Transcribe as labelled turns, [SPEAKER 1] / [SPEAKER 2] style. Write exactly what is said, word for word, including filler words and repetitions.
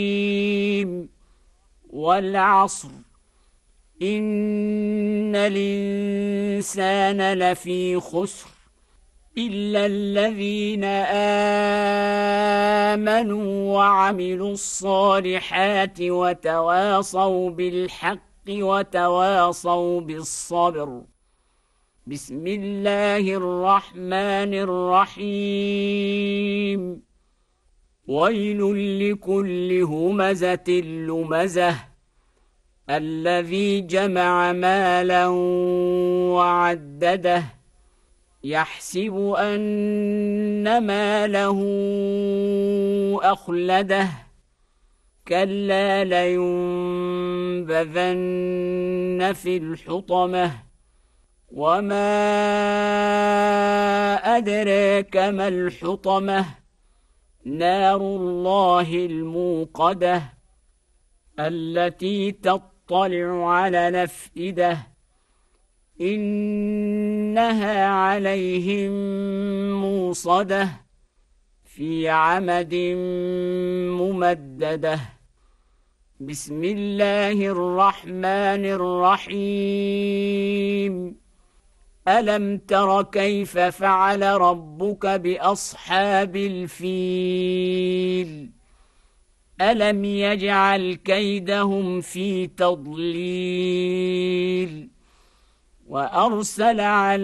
[SPEAKER 1] والعصر إن الإنسان لفي خسر إلا الذين آمنوا وعملوا الصالحات وتواصوا بالحق وتواصوا بالصبر. بسم الله الرحمن الرحيم. ويل لكل همزة لمزة الذي جمع مالا وعدده يحسب أن ماله أخلده كلا لينبذن في الحطمة وما أدراك ما الحطمة نار الله الموقدة التي تطلع على الأفئدة إنها عليهم موصدة في عمد ممددة. بسم الله الرحمن الرحيم. ألم تر كيف فعل ربك بأصحاب الفيل ألم يجعل كيدهم في تضليل وأرسل على